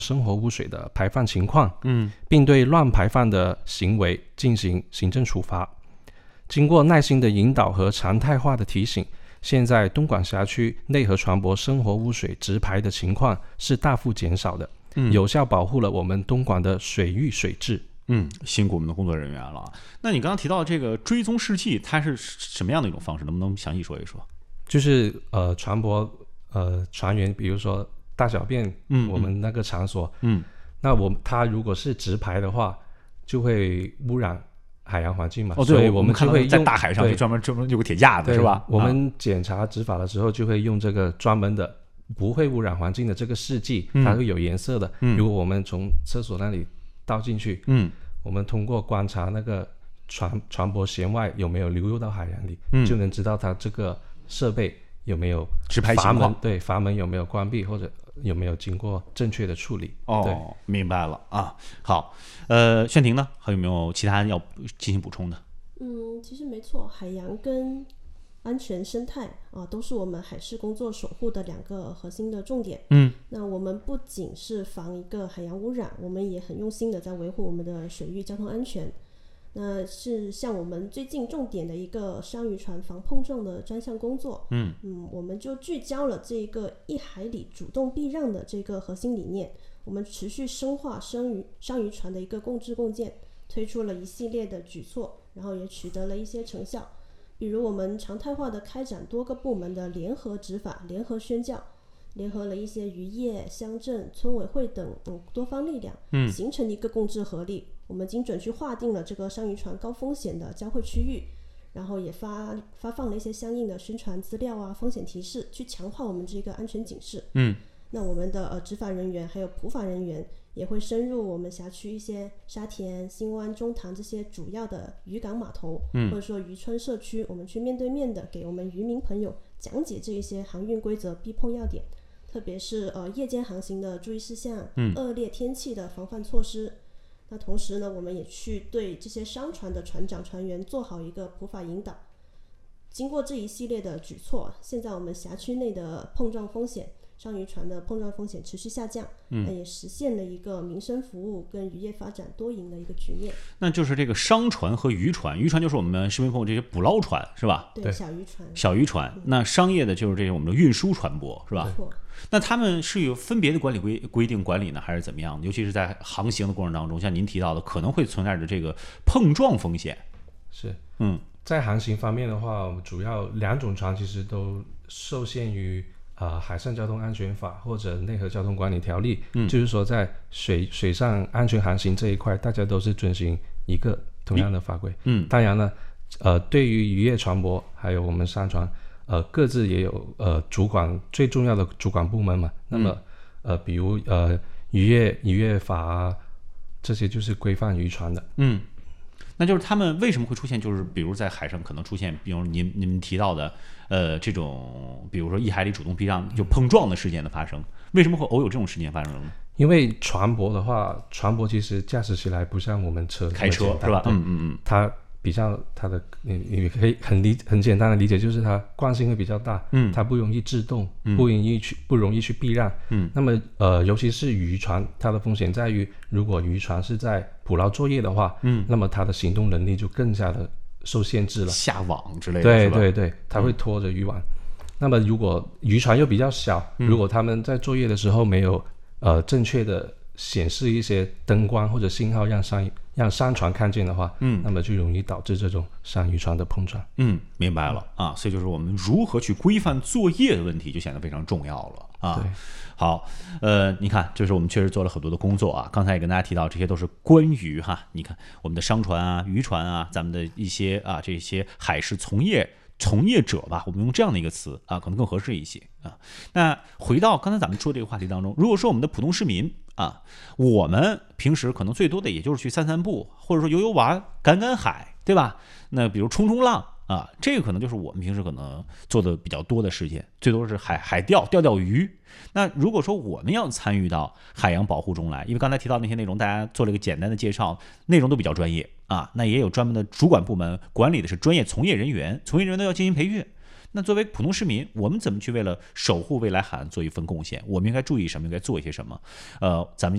生活污水的排放情况，并对乱排放的行为进行行政处罚。经过耐心的引导和常态化的提醒，现在东莞辖区内河船舶生活污水直排的情况是大幅减少的，有效保护了我们东莞的水域水质。 辛苦我们的工作人员了。那你刚刚提到这个追踪试剂，它是什么样的一种方式？能不能详细说一说？ 就是船舶船员，比如说大小便，我们那个场所，那它如果是直排的话，就会污染海洋环境嘛。 对， 所以我们就会在大海上就专门有个铁架子，是吧？ 我们检查执法的时候就会用这个专门的不会污染环境的这个试剂，它会有颜色的。如果我们从厕所那里倒进去，我们通过观察那个船舶舷外有没有流入到海洋里，就能知道它这个设备有没有直排情况， 阀门有没有关闭，或者有没有经过正确的处理。对， 明白了啊。好，炫婷呢，还有没有其他要进行补充的？ 其实没错，海洋跟安全生态都是我们海事工作守护的2个核心的重点。那我们不仅是防一个海洋污染，我们也很用心的在维护我们的水域交通安全。那是像我们最近重点的一个商渔船防碰撞的专项工作。我们就聚焦了这个1海里主动避让的这个核心理念，我们持续深化商渔船的一个共治共建，推出了一系列的举措，然后也取得了一些成效。比如我们常态化的开展多个部门的联合执法、联合宣教，联合了一些渔业、乡镇、村委会等多方力量，形成一个共治合力。我们精准去划定了这个商渔船高风险的交汇区域，然后也发放了一些相应的宣传资料啊、风险提示，去强化我们这个安全警示。那我们的执法人员还有普法人员也会深入我们辖区一些沙田、新湾、中塘这些主要的渔港码头，或者说渔村社区，我们去面对面的给我们渔民朋友讲解这一些航运规则避碰要点，特别是夜间航行的注意事项，恶劣天气的防范措施。那同时呢，我们也去对这些商船的船长船员做好一个普法引导。经过这一系列的举措，现在我们辖区内的碰撞风险，商渔船的碰撞风险持续下降，也实现了一个民生服务跟渔业发展多赢的一个局面。 那就是这个商船和渔船，渔船就是我们市民朋友这些捕捞船，是吧？ 对， 小渔船。那商业的就是这些我们的运输船舶，是吧？那他们是有分别的管理规定管理呢，还是怎么样的？尤其是在航行的过程当中，像您提到的，可能会存在着这个碰撞风险。 是，在航行方面的话，我们主要2种船其实都受限于海上交通安全法或者内河交通管理条例，就是说在水上安全航行这一块，大家都是遵循一个同样的法规。当然呢，对于渔业船舶还有我们商船，各自也有主管最重要的主管部门嘛。那么比如渔业法啊，这些就是规范渔船的。 那就是他们为什么会出现，就是比如在海上可能出现，比如你们提到的这种，比如说1海里主动避让就碰撞的事件的发生，为什么会偶有这种事件发生呢？ 因为船舶的话，船舶其实驾驶起来不像我们开车是吧？ 它比较它的你可以很简单的理解，就是它惯性会比较大，它不容易制动，不容易去避让。那么尤其是渔船，它的风险在于，如果渔船是在捕捞作业的话，那么它的行动能力就更加的受限制了， 下网之类的。 对，它会拖着渔网。那么如果渔船又比较小，如果他们在作业的时候没有正确的显示一些灯光或者信号让商船看见的话，那么就容易导致这种商渔船的碰撞。 明白了啊，所以就是我们如何去规范作业的问题就显得非常重要了啊。 对， 好，你看，就是我们确实做了很多的工作啊。刚才也跟大家提到，这些都是关于你看我们的商船啊、渔船啊，咱们的一些这些海事从业者吧，我们用这样的一个词啊，可能更合适一些啊。那回到刚才咱们说这个话题当中，如果说我们的普通市民啊，我们平时可能最多的也就是去散散步，或者说游玩、赶海，对吧？那比如冲浪啊，这个可能就是我们平时可能做的比较多的事件，最多是海钓鱼。那如果说我们要参与到海洋保护中来，因为刚才提到那些内容，大家做了一个简单的介绍，内容都比较专业啊，那也有专门的主管部门管理的是专业从业人员都要进行培训。 那作为普通市民，我们怎么去为了守护未来海岸做一份贡献？我们应该注意什么？应该做一些什么？咱们